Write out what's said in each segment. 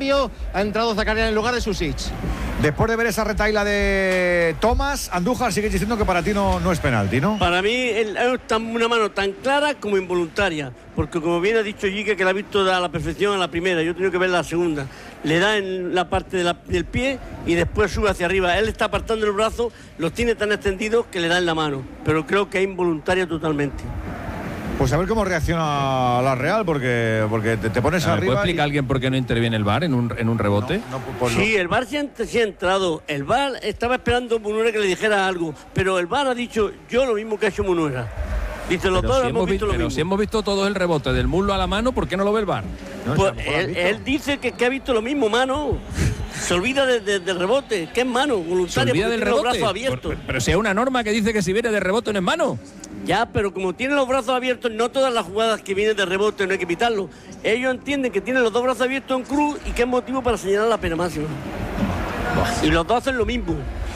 medio, ha entrado Zakaria en lugar de Susic. Después de ver esa retaíla de Tomás, Andújar sigue diciendo que para ti no es penalti, ¿no? Para mí es una mano tan clara como involuntaria, porque como bien ha dicho Yique, que la ha visto a la perfección a la primera, yo he tenido que ver la segunda. Le da en la parte del pie y después sube hacia arriba. Él está apartando el brazo, los tiene tan extendidos que le da en la mano, pero creo que es involuntaria totalmente. Pues a ver cómo reacciona la Real, porque te pones arriba. ¿Puede explicar alguien por qué no interviene el VAR en un rebote? Sí, el VAR sí ha entrado. El VAR estaba esperando a Munuera que le dijera algo, pero el VAR ha dicho yo lo mismo que ha hecho Munuera. Dice, los dos hemos visto lo mismo. Pero si hemos visto todos el rebote del muslo a la mano, ¿por qué no lo ve el VAR? Pues él dice que ha visto lo mismo, mano. Se olvida del rebote, que es mano, voluntaria, ¿Se olvida del rebote? Los brazos abiertos. Pero si hay una norma que dice que si viene de rebote no es mano. Ya, pero como tienen los brazos abiertos, no todas las jugadas que vienen de rebote no hay que pitarlo. Ellos entienden que tienen los dos brazos abiertos en cruz y que es motivo para señalar la pena máxima. Y los dos hacen lo mismo.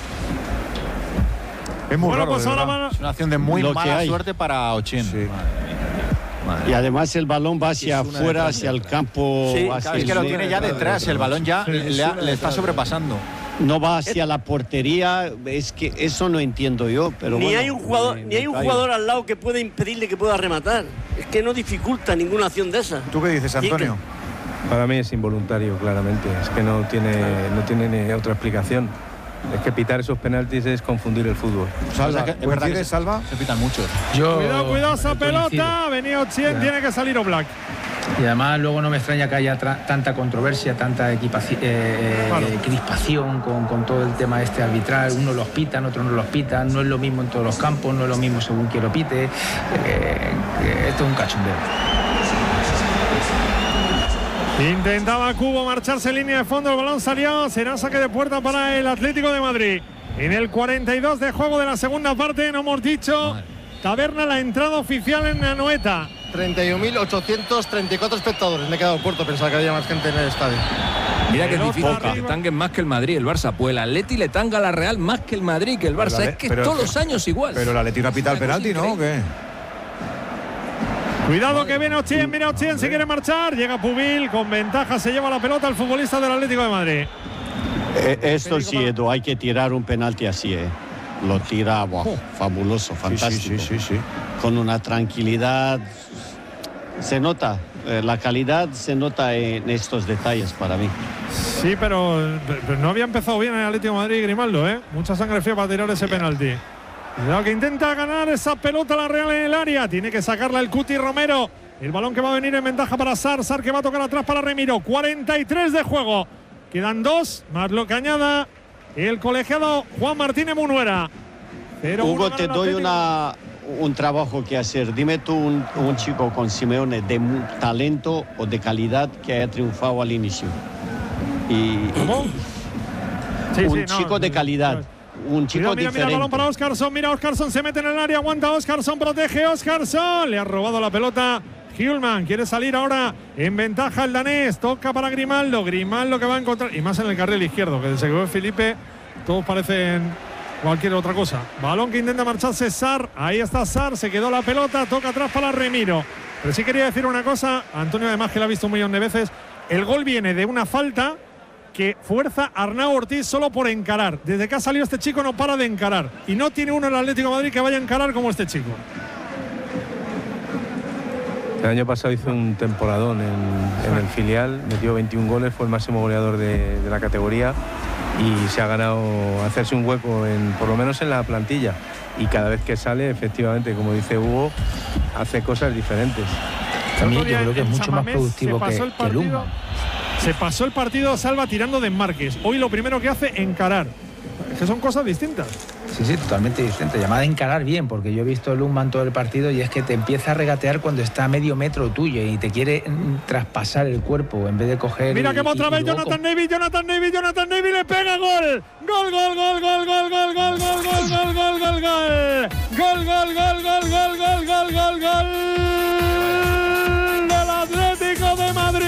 Es muy raro, pues ahora es una acción de muy mala suerte para Ochín. Sí. Y además el balón va hacia afuera, hacia el campo. Sí, hacia es que lo tiene ya detrás, el balón ya le está sobrepasando. No va hacia la portería, es que eso no entiendo yo. Pero ni bueno, hay un jugador al lado que pueda impedirle que pueda rematar. Es que no dificulta ninguna acción de esa. ¿Tú qué dices, Antonio? Para mí es involuntario, claramente. Es que no tiene ni otra explicación. Es que pitar esos penaltis es confundir el fútbol. Salva, es verdad que Salva. Se pitan muchos. Cuidado esa pelota. Venía Ochien, tiene que salir Oblak. Y además luego no me extraña que haya tanta controversia, tanta crispación con todo el tema este arbitral. Unos los pitan, otros no los pitan. No es lo mismo en todos los campos, no es lo mismo según quien lo pite. Esto es un cachondeo. Intentaba Cubo marcharse en línea de fondo, el balón salió, será saque de puerta para el Atlético de Madrid. En el 42 de juego de la segunda parte, no hemos dicho, Taberna, la entrada oficial en Anoeta. 31.834 espectadores, me he quedado corto, pensaba que había más gente en el estadio. Mira que es difícil que le tanguen más que el Madrid, el Barça. Pues el Atleti le tanga a la Real más que el Madrid, que el Barça. Es que todos los años igual. Pero el Atleti no ha pitado el penalti, ¿no? ¿O qué? Cuidado que viene Ochien, mira Ochien, se quiere marchar. Llega Pubil, con ventaja se lleva la pelota el futbolista del Atlético de Madrid. Esto sí, Edu, hay que tirar un penalti así, Lo tira, fabuloso, fantástico. Sí. Con una tranquilidad. Se nota, la calidad se nota en estos detalles para mí. Sí, pero no había empezado bien el Atlético de Madrid, Grimaldo, Mucha sangre fría para tirar ese penalti. Cuidado que intenta ganar esa pelota la Real en el área. Tiene que sacarla el Cuti Romero. El balón que va a venir en ventaja para Sar. Sar que va a tocar atrás para Remiro. 43 de juego. Quedan 2, más lo que añada el colegiado Juan Martínez Munuera. Hugo, te doy un trabajo que hacer. Dime tú un chico con Simeone de talento o de calidad que haya triunfado al inicio. ¿Cómo? Un chico de calidad. Un chico mira, diferente. Mira, balón para Óscarson. Mira, Óscarson se mete en el área. Aguanta Óscarson, protege Óscarson. Le ha robado la pelota Hjulman. Quiere salir ahora en ventaja el danés. Toca para Grimaldo. Grimaldo que va a encontrar. Y más en el carril izquierdo, que desde que ve Felipe, todos parecen cualquier otra cosa. Balón que intenta marcharse Sar. Ahí está Sar. Se quedó la pelota. Toca atrás para Remiro. Pero sí quería decir una cosa. Antonio, además, que la ha visto un millón de veces. El gol viene de una falta que fuerza a Arnau Ortiz solo por encarar. Desde que ha salido este chico no para de encarar. Y no tiene uno en el Atlético de Madrid que vaya a encarar como este chico. El año pasado hizo un temporadón en el filial, metió 21 goles, fue el máximo goleador de la categoría y se ha ganado hacerse un hueco por lo menos en la plantilla. Y cada vez que sale, efectivamente, como dice Hugo, hace cosas diferentes. También yo creo que es mucho más productivo que Luma. Se pasó el partido Salva tirando de enmarques. Hoy lo primero que hace, encarar. Es que son cosas distintas. Sí, totalmente distintas. Llamada a encarar bien, porque yo he visto a Lundman todo el partido y es que te empieza a regatear cuando está a medio metro tuyo y te quiere traspasar el cuerpo en vez de coger. Mira que otra vez Jonathan David le pega gol. Gol. Del Atlético de Madrid.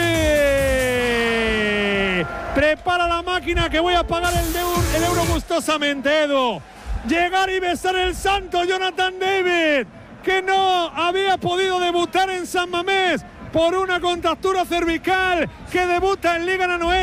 Prepara la máquina que voy a pagar el euro gustosamente, Edu. Llegar y besar el santo Jonathan David, que no había podido debutar en San Mamés por una contractura cervical, que debuta en Liga Anoeta.